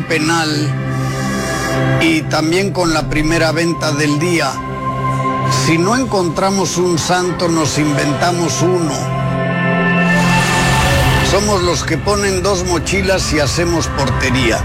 penal y también con la primera venta del día. Si no encontramos un santo, nos inventamos uno. Somos los que ponen 2 mochilas y hacemos portería.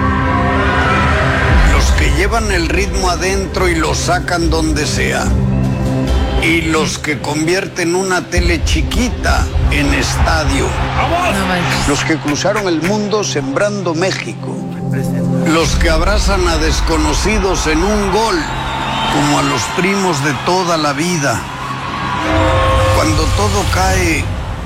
Los que llevan el ritmo adentro y lo sacan donde sea. Y los que convierten una tele chiquita en estadio. Los que cruzaron el mundo sembrando México. Los que abrazan a desconocidos en un gol, como a los primos de toda la vida. Cuando todo cae,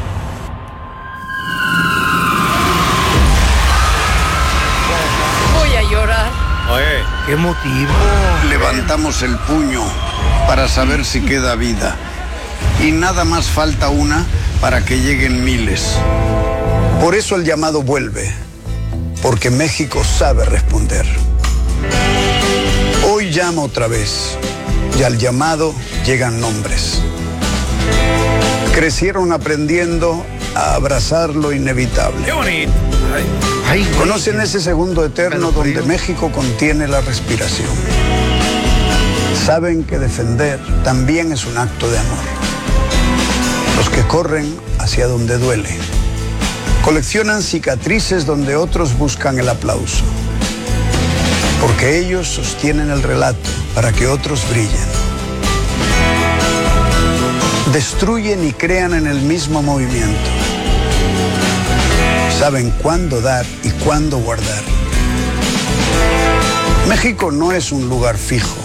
voy a llorar. Oye, ¿qué motivo? Levantamos el puño para saber si queda vida. Y nada más falta una para que lleguen miles. Por eso el llamado vuelve, porque México sabe responder. Hoy llama otra vez, y al llamado llegan nombres. Crecieron aprendiendo a abrazar lo inevitable. ¡Qué bonito! Conocen ese segundo eterno donde México contiene la respiración. Saben que defender también es un acto de amor. Los que corren hacia donde duele. Coleccionan cicatrices donde otros buscan el aplauso. Porque ellos sostienen el relato para que otros brillen. Destruyen y crean en el mismo movimiento. Saben cuándo dar y cuándo guardar. México no es un lugar fijo.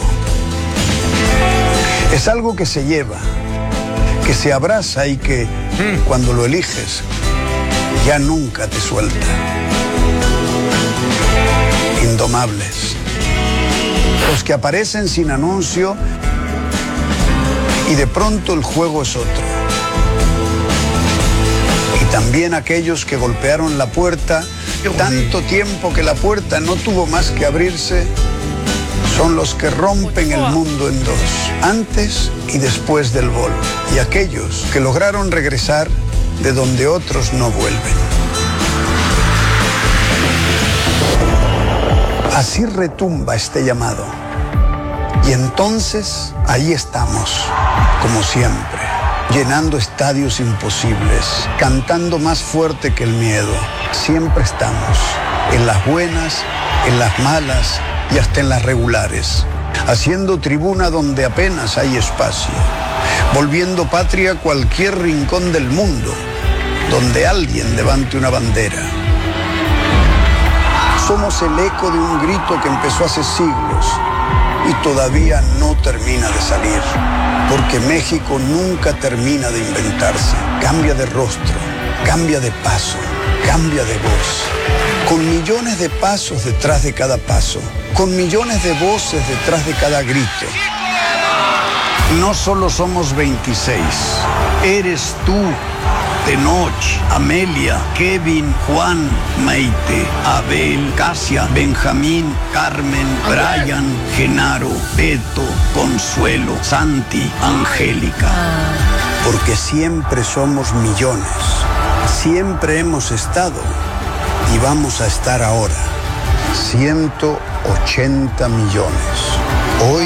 Es algo que se lleva, que se abraza y que, cuando lo eliges, ya nunca te suelta. Indomables. Los que aparecen sin anuncio y de pronto el juego es otro. Y también aquellos que golpearon la puerta tanto tiempo que la puerta no tuvo más que abrirse, son los que rompen el mundo en dos, antes y después del gol. Y aquellos que lograron regresar de donde otros no vuelven. Así retumba este llamado. Y entonces ahí estamos, como siempre, llenando estadios imposibles, cantando más fuerte que el miedo. Siempre estamos, en las buenas, en las malas y hasta en las regulares, haciendo tribuna donde apenas hay espacio, volviendo patria cualquier rincón del mundo donde alguien levante una bandera. Somos el eco de un grito que empezó hace siglos y todavía no termina de salir, porque México nunca termina de inventarse. Cambia de rostro, cambia de paso, cambia de voz, con millones de pasos detrás de cada paso, con millones de voces detrás de cada grito. No solo somos 26, eres tú, Tenoch, Amelia, Kevin, Juan, Maite, Abel, Casia, Benjamín, Carmen, Brian, Genaro, Beto, Consuelo, Santi, Angélica. Porque siempre somos millones, siempre hemos estado y vamos a estar ahora. 180 millones, hoy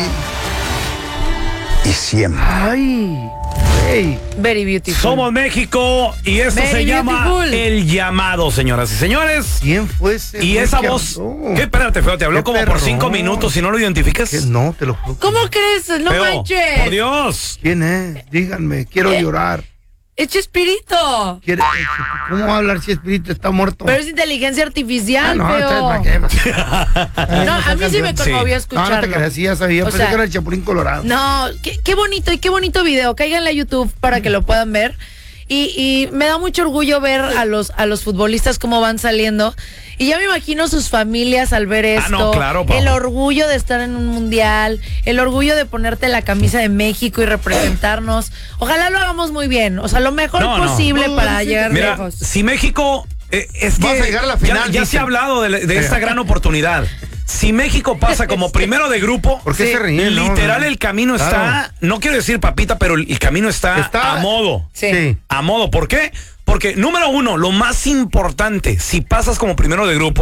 y siempre. ¡Ay! Hey. Very beautiful. Somos México y esto Very se llama beautiful. El Llamado, señoras y señores. ¿Quién fue ese? Y esa voz, habló? ¿qué? Espérate, feo, te habló Qué como por perrón. 5 minutos y no lo identificas. ¿Qué? No, te lo juro. ¿Cómo crees? No Feo, manches. por Dios. ¿Quién es? Díganme, quiero llorar. Es Chespirito. ¿Cómo va a hablar si Espíritu está muerto? Pero es inteligencia artificial, no, feo. entonces, ¿para qué? No, a mí sí me conmovió Sí. escucharlo. No, no te creas, sí, ya sabía, O pensé sea, que era el Chapulín Colorado. No, qué bonito y qué bonito video. Cáiganle a YouTube para que lo puedan ver. Y me da mucho orgullo ver a los futbolistas cómo van saliendo. Y ya me imagino sus familias al ver esto. no, claro, Pau. El orgullo de estar en un mundial, el orgullo de ponerte la camisa de México y representarnos. Ojalá lo hagamos muy bien. O sea, lo mejor No, no. posible No, para sí. llegar Mira, lejos. si México es que Vas a llegar a la final, ya se dicen. ha hablado de esta gran oportunidad. Si México pasa como primero de grupo, ¿Por qué se ríen? No, literal no. el camino Claro. está, no quiero decir papita, pero el camino está a modo. Sí. A modo, ¿por qué? Porque número uno, lo más importante, si pasas como primero de grupo,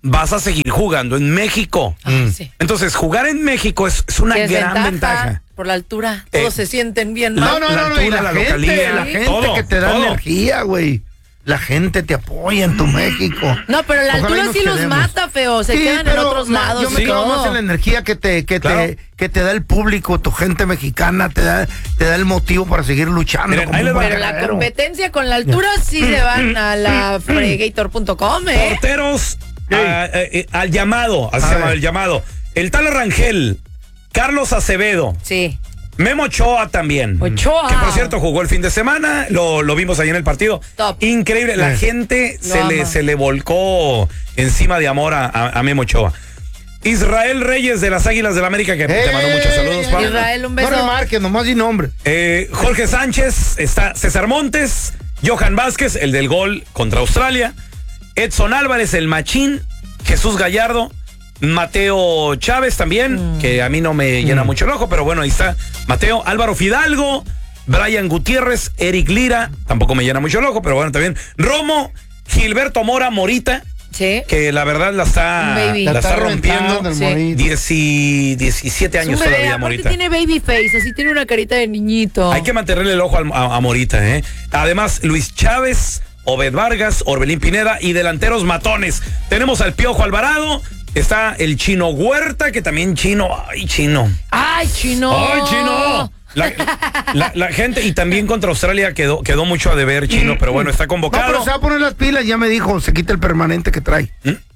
vas a seguir jugando en México. Sí. Entonces, jugar en México es una ¿Qué gran desventaja? ventaja. Por la altura. Todos se sienten bien. No, mal. la altura, y la localía, la gente todo, que te da todo. energía, güey. La gente te apoya en tu México. No, pero la Ojalá altura y nos sí los quedemos. mata, feo. Se Sí, quedan en pero otros lados. Yo me y quedo todo. más en la energía que te da el público, tu gente mexicana, te da el motivo para seguir luchando. Miren, como ahí les un va. Pero la guerrero. competencia con la altura sí se van a la fregator.com, Porteros al llamado, así A se llama ver. el llamado. El tal Rangel, Carlos Acevedo, Sí. Memo Ochoa también. Ochoa. Que por cierto jugó el fin de semana, lo vimos ahí en el partido. Top. Increíble, la gente ama. se le volcó encima de amor a Memo Ochoa. Israel Reyes de las Águilas del la América, que te mandó muchos saludos, Pablo. Israel, un No beso. remarques, nomás di nombre. Jorge Sánchez, está César Montes, Johan Vázquez, el del gol contra Australia, Edson Álvarez, el machín, Jesús Gallardo, Mateo Chávez también, que a mí no me llena mucho el ojo, pero bueno, ahí está Mateo, Álvaro Fidalgo, Brian Gutiérrez, Eric Lira, tampoco me llena mucho el ojo, pero bueno, también Romo, Gilberto Mora Morita, Sí. que la verdad la está Baby. la está rompiendo. reventando el Sí. Morito. 17 Es un años bebé, todavía, aparte Morita. tiene baby face, así tiene una carita de niñito. Hay que mantenerle el ojo a Morita, ¿eh? Además, Luis Chávez, Obed Vargas, Orbelín Pineda y delanteros matones. Tenemos al Piojo Alvarado, está el Chino Huerta, que también ¡ay, Chino! ¡Ay, Chino! ¡Ay, Chino! La gente, y también contra Australia quedó mucho a deber, Chino, pero bueno, está No, convocado. pero se va a poner las pilas, ya me dijo, se quita el permanente que trae.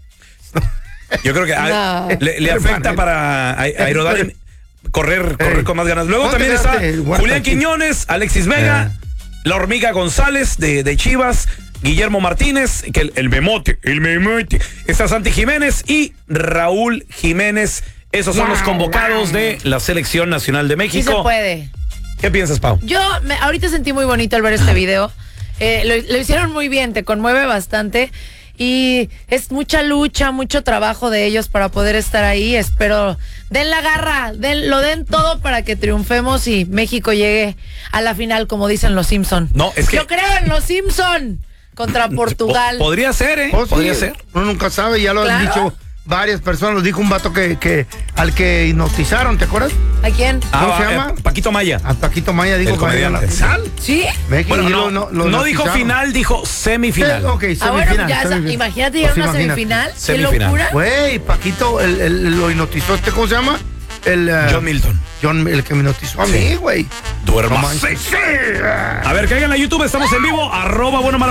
Yo creo que No. le afecta para aerodinámica. Correr con más ganas. Luego ¿Dónde también está quedaste, Huerta, Julián aquí? Quiñones, Alexis Vega, La Hormiga González de Chivas, Guillermo Martínez, que el memote. Está Santi Jiménez y Raúl Jiménez. Esos son los convocados de la Selección Nacional de Sí México. se puede. ¿Qué piensas, Pau? Yo ahorita sentí muy bonito al ver este video. Lo hicieron muy bien, te conmueve bastante. Y es mucha lucha, mucho trabajo de ellos para poder estar ahí. Espero den la garra, lo den todo para que triunfemos y México llegue a la final, como dicen los Simpson. No, es que- Yo creo en los Simpson contra Portugal. Podría ser, ¿eh? Oh, sí, Podría ser. Uno nunca sabe, ya lo han Claro. dicho varias personas. Lo dijo un vato al que hipnotizaron, ¿te acuerdas? ¿A quién? ¿Cómo se llama? Paquito Maya. A Paquito Maya dijo El que va a ir a la comediante, final. ¿Sí? México, Bueno, y no, lo no dijo hipnotizaron. final, dijo semifinal. Ok, Ah, bueno, semifinal, ya, semifinal. imagínate llegar a Pues una imagínate. semifinal. ¡Qué Semifinal. locura! Güey, Paquito lo hipnotizó, ¿cómo se llama? John Milton. El que me hipnotizó a mí, güey. Duerma. No manches. A ver, caigan a YouTube, estamos en vivo, @buena